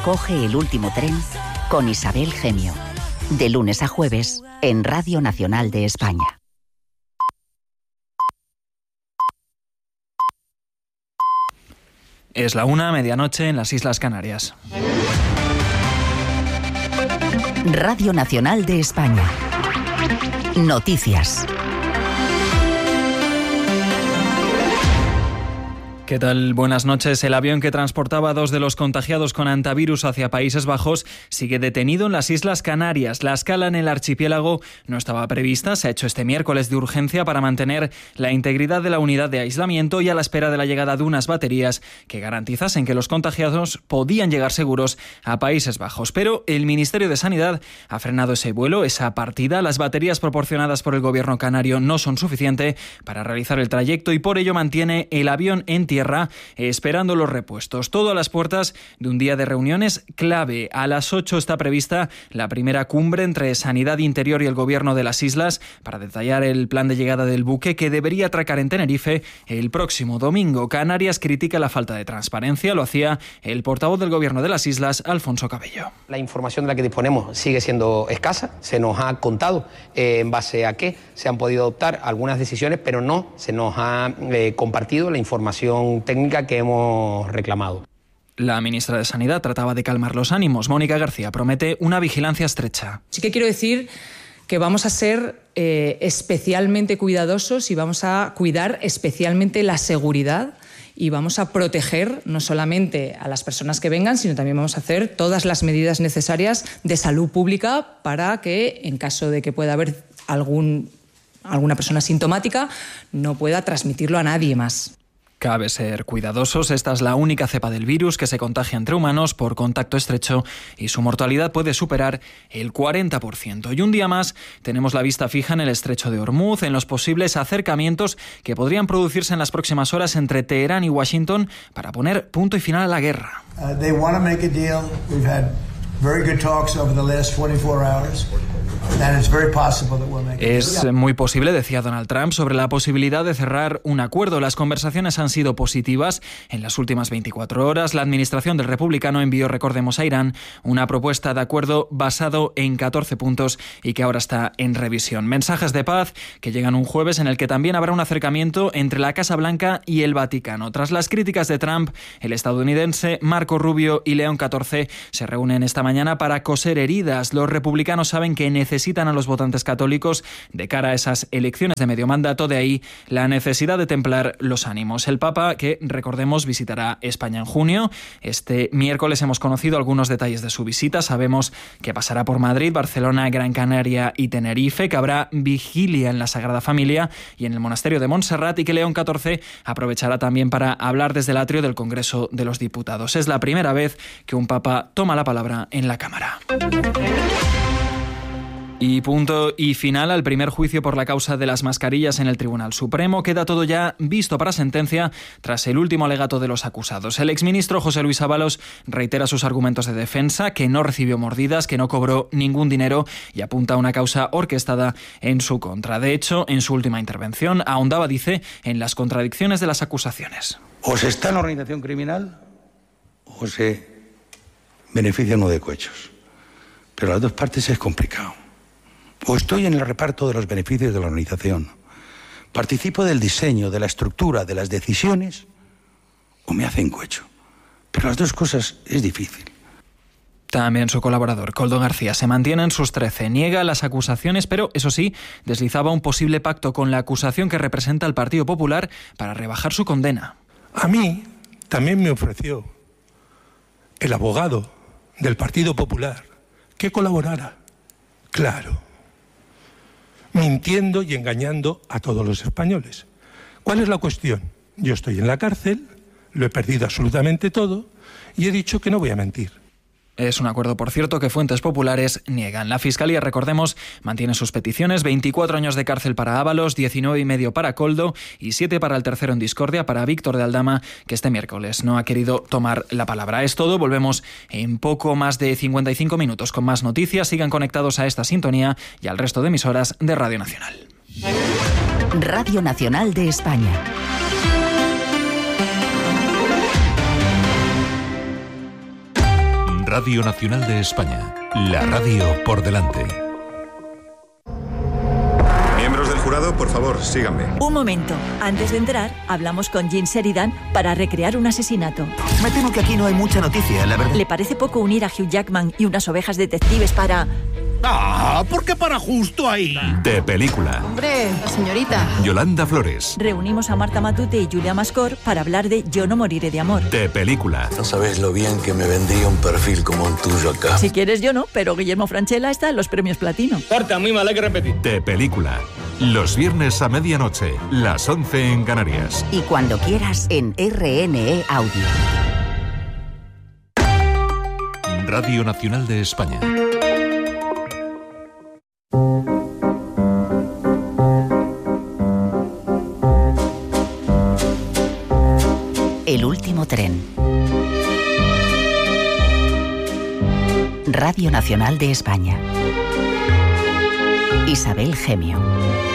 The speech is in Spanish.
Coge el último tren con Isabel Gemio. De lunes a jueves en Radio Nacional de España. Es la 1:00, medianoche en las Islas Canarias. Radio Nacional de España. Noticias. ¿Qué tal? Buenas noches. El avión que transportaba a 2 de los contagiados con hantavirus hacia Países Bajos sigue detenido en las Islas Canarias. La escala en el archipiélago no estaba prevista. Se ha hecho este miércoles de urgencia para mantener la integridad de la unidad de aislamiento y a la espera de la llegada de unas baterías que garantizasen que los contagiados podían llegar seguros a Países Bajos. Pero el Ministerio de Sanidad ha frenado ese vuelo, esa partida. Las baterías proporcionadas por el gobierno canario no son suficientes para realizar el trayecto y por ello mantiene el avión en tierra esperando los repuestos. Todo a las puertas de un día de reuniones clave. A las 8 está prevista la primera cumbre entre Sanidad Interior y el Gobierno de las Islas para detallar el plan de llegada del buque que debería atracar en Tenerife el próximo domingo. Canarias critica la falta de transparencia. Lo hacía el portavoz del Gobierno de las Islas, Alfonso Cabello. La información de la que disponemos sigue siendo escasa. Se nos ha contado en base a qué se han podido adoptar algunas decisiones, pero no se nos ha compartido la información técnica que hemos reclamado. La ministra de Sanidad trataba de calmar los ánimos. Mónica García promete una vigilancia estrecha. Sí que quiero decir que vamos a ser especialmente cuidadosos y vamos a cuidar especialmente la seguridad y vamos a proteger no solamente a las personas que vengan, sino también vamos a hacer todas las medidas necesarias de salud pública para que, en caso de que pueda haber alguna persona sintomática, no pueda transmitirlo a nadie más. Cabe ser cuidadosos. Esta es la única cepa del virus que se contagia entre humanos por contacto estrecho y su mortalidad puede superar el 40%. Y un día más tenemos la vista fija en el estrecho de Hormuz, en los posibles acercamientos que podrían producirse en las próximas horas entre Teherán y Washington para poner punto y final a la guerra. They want to make a deal. We've had very good talks over the last 24 hours. Es muy posible, decía Donald Trump, sobre la posibilidad de cerrar un acuerdo. Las conversaciones han sido positivas. En las últimas 24 horas, la administración del republicano envió, recordemos, a Irán una propuesta de acuerdo basado en 14 puntos y que ahora está en revisión. Mensajes de paz que llegan un jueves en el que también habrá un acercamiento entre la Casa Blanca y el Vaticano. Tras las críticas de Trump, el estadounidense Marco Rubio y León XIV se reúnen esta mañana para coser heridas. Los republicanos saben que necesitan a los votantes católicos de cara a esas elecciones de medio mandato, de ahí la necesidad de templar los ánimos. El Papa, que recordemos visitará España en junio. Este miércoles hemos conocido algunos detalles de su visita. Sabemos que pasará por Madrid, Barcelona, Gran Canaria y Tenerife, que habrá vigilia en la Sagrada Familia y en el monasterio de Montserrat y que León XIV aprovechará también para hablar desde el atrio del Congreso de los Diputados. Es la primera vez que un Papa toma la palabra en la Cámara. Y punto y final al primer juicio por la causa de las mascarillas en el Tribunal Supremo. Queda todo ya visto para sentencia tras el último alegato de los acusados. El exministro José Luis Ábalos reitera sus argumentos de defensa, que no recibió mordidas, que no cobró ningún dinero y apunta a una causa orquestada en su contra. De hecho, en su última intervención ahondaba, dice, en las contradicciones de las acusaciones. O se está en la organización criminal o se beneficia uno de cohechos. Pero las dos partes es complicado. O estoy en el reparto de los beneficios de la organización, participo del diseño, de la estructura, de las decisiones, o me hacen cohecho. Pero las dos cosas es difícil. También su colaborador, Koldo García, se mantiene en sus 13, niega las acusaciones, pero eso sí, deslizaba un posible pacto con la acusación que representa al Partido Popular para rebajar su condena. A mí también me ofreció el abogado del Partido Popular que colaborara, claro, mintiendo y engañando a todos los españoles. ¿Cuál es la cuestión? Yo estoy en la cárcel, lo he perdido absolutamente todo y he dicho que no voy a mentir. Es un acuerdo, por cierto, que fuentes populares niegan. La Fiscalía, recordemos, mantiene sus peticiones: 24 años de cárcel para Ábalos, 19,5 para Koldo y 7 para el tercero en discordia, para Víctor de Aldama, que este miércoles no ha querido tomar la palabra. Es todo, volvemos en poco más de 55 minutos con más noticias. Sigan conectados a esta sintonía y al resto de emisoras de Radio Nacional. Radio Nacional de España. Radio Nacional de España. La radio por delante. Miembros del jurado, por favor, síganme. Un momento. Antes de entrar, hablamos con Jean Sheridan para recrear un asesinato. Me temo que aquí no hay mucha noticia, la verdad. ¿Le parece poco unir a Hugh Jackman y unas ovejas detectives para...? ¿Por qué para justo ahí? De película. Hombre, la señorita. Yolanda Flores. Reunimos a Marta Matute y Julia Mascor para hablar de Yo no moriré de amor. De película. No sabes lo bien que me vendría un perfil como el tuyo acá. Si quieres yo no, pero Guillermo Francella está en los premios Platino. Corta, muy mal, hay que repetir. De película. Los viernes a medianoche, las 11 en Canarias. Y cuando quieras en RNE Audio. Radio Nacional de España. El último tren. Radio Nacional de España. Isabel Gemio.